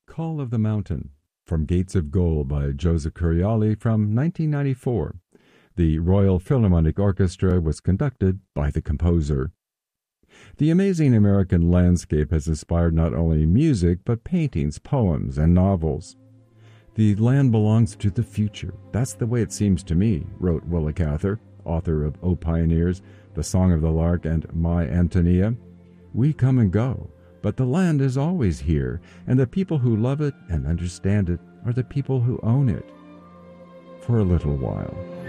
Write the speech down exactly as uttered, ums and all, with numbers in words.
Call of the Mountain, from Gates of Gold by Joseph Curiali from nineteen ninety-four. The Royal Philharmonic Orchestra was conducted by the composer. The amazing American landscape has inspired not only music, but paintings, poems, and novels. The land belongs to the future. That's the way it seems to me, wrote Willa Cather, author of O Pioneers, The Song of the Lark, and My Antonia. We come and go, but the land is always here, and the people who love it and understand it are the people who own it. For a little while.